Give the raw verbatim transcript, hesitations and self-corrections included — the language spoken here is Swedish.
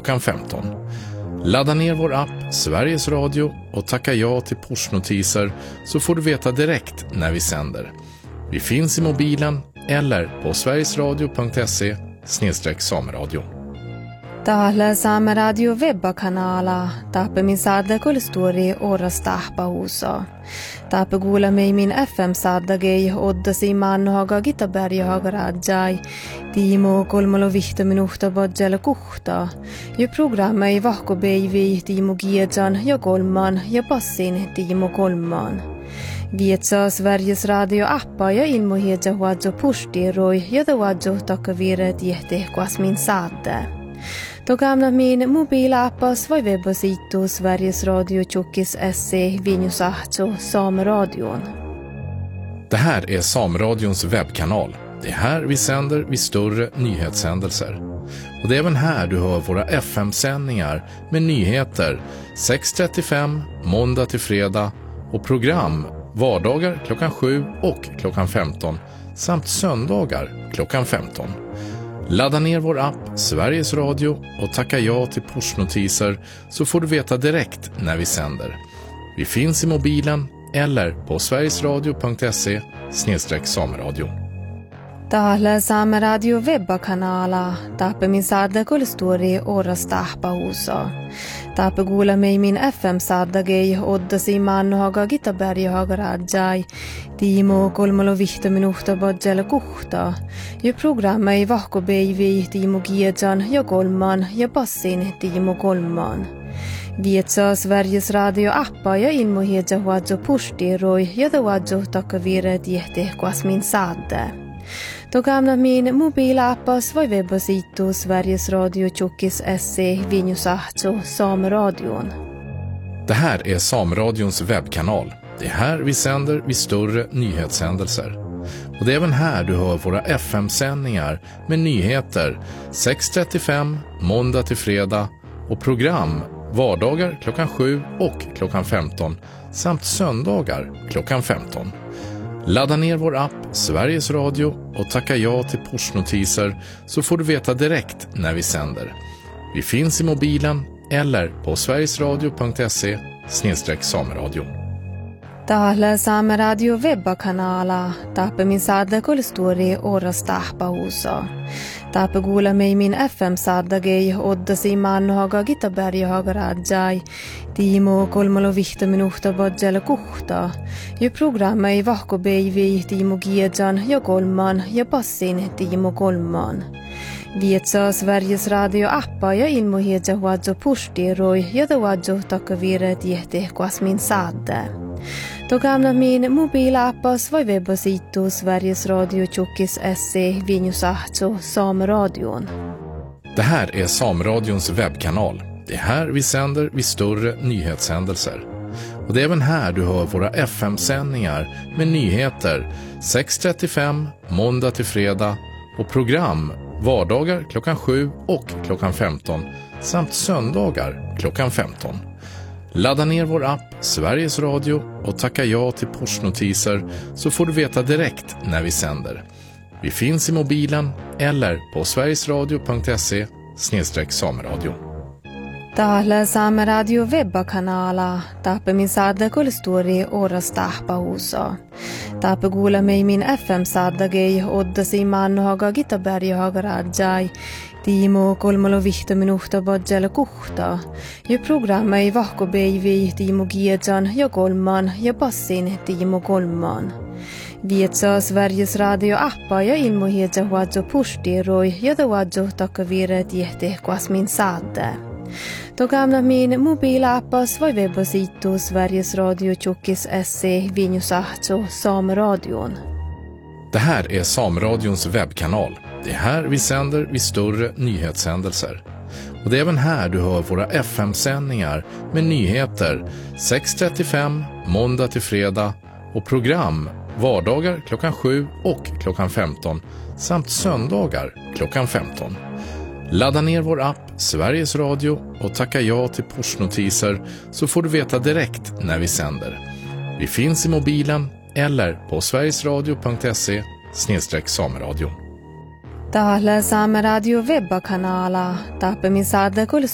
klockan femton. Ladda ner vår app Sveriges Radio och tacka ja till pushnotiser så får du veta direkt när vi sänder. Vi finns i mobilen eller på sverigesradio punkt se snedstreck sameradio. Täällä Saamen Radio webbakanala taapemmin saada kulttuuri orastahpa huuso. Taape kuulemme min F M-saadagei oddasi maannohaga Gitaberjahaga rajai. Tiimo kolmalo vihto minuhta bodjala kuhta. Ja programma ei vahko beivi Tiimo Giedjan ja kolman ja passin Tiimo kolman. Vietsa Sveriges Radio-appa ja ilmohiedja huadjo pushtiroi ja huadjo takkaviret jehti kuasmin saade. Då gamla min mobilappas var webbasitu Sveriges Radio Tjockis S C Vinjusahto Sameradion. Det här är Sameradions webbkanal. Det är här vi sänder vid större nyhetshändelser. Och det är även här du hör våra F M-sändningar med nyheter sex trettiofem måndag till fredag och program vardagar klockan sju och klockan femton samt söndagar klockan femton. Ladda ner vår app Sveriges Radio och tacka ja till pushnotiser så får du veta direkt när vi sänder. Vi finns i mobilen eller på sverigesradio punkt se snedstreck sameradio. Täällä Saamen Radio webbakanala taapemmin saada kulttuuri orastahpa huuso. Taape kuulemme min F M-saadagei oddasi maannohaga Gitaberjahaga rajai. Tiimo kolmalo vihto minuhta bodjala kuhta. Ja programma ei vahko beivi Tiimo Giedjan ja kolman ja passin Tiimo kolman. Vietsa Sveriges Radio-appa ja ilmohiedja huadjo pushtiroi ja huadjo takkaviret jehti kuasmin saade. Då gamla min mobilappas var webbasitu Sveriges Radio Tjockis S C Vinjusahto Sameradion. Det här är Sameradions webbkanal. Det är här vi sänder vid större nyhetshändelser. Och det är även här du hör våra F M-sändningar med nyheter sex trettiofem måndag till fredag och program vardagar klockan sju och klockan femton samt söndagar klockan femton. Ladda ner vår app Sveriges Radio och tacka ja till pushnotiser så får du veta direkt när vi sänder. Vi finns i mobilen eller på sverigesradio punkt se snedstreck sameradio. Täällä Saamen Radio webbakanala taapemmin saada kulttuuri orastahpa huuso. Taape kuulemme min F M-saadagei oddasi maannohaga Gitaberjahaga rajai. Tiimo kolmalo vihto minuhta bodjala kuhta. Ja programma ei vahko beivi Tiimo Giedjan ja kolman ja passin Tiimo kolman. Vietsa Sveriges Radio-appa ja ilmohiedja huadjo pushtiroi ja huadjo takkaviret jehti kuasmin saade. Då gamla min mobilappas var webbasitu Sveriges Radio Tjockis S C Vinjusahto Sameradion. Det här är Sameradions webbkanal. Det är här vi sänder vid större nyhetshändelser. Och det är även här du hör våra F M-sändningar med nyheter sex trettiofem måndag till fredag och program vardagar klockan sju och klockan femton samt söndagar klockan femton. Ladda ner vår app Sveriges Radio och tacka ja till pushnotiser så får du veta direkt när vi sänder. Vi finns i mobilen eller på sverigesradio punkt se snedstreck sameradio. Täällä Saamen Radio webbakanala taapemmin saada kulttuuri orastahpa huuso. Taape kuulemme min F M-saadagei oddasi maannohaga Gitaberjahaga rajai. Tiimo kolmalo vihto minuhta bodjala kuhta. Ja programma ei vahko beivi Tiimo Giedjan ja kolman ja passin Tiimo kolman. Vietsa Sveriges Radio-appa ja ilmohiedja huadjo pushtiroi ja huadjo takkaviret jehti kuasmin saade. Då gamla min mobilappas var webbasitu Sveriges Radio Tjockis S C Vinjusahto Sameradion. Det här är Sameradions webbkanal. Det är här vi sänder vid större nyhetshändelser. Och det är även här du hör våra F M-sändningar med nyheter sex trettiofem måndag till fredag och program vardagar klockan sju och klockan femton samt söndagar klockan femton. Ladda ner vår app Sveriges Radio och tacka ja till pushnotiser så får du veta direkt när vi sänder. Vi finns i mobilen eller på sverigesradio punkt se snedstreck sameradio. Täällä Saamen Radio webbakanala taapemmin saada